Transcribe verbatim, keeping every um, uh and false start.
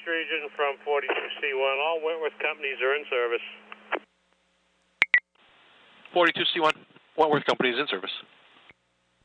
region from forty-two C one. All Wentworth companies are in service. forty-two C one, Wentworth companies in service.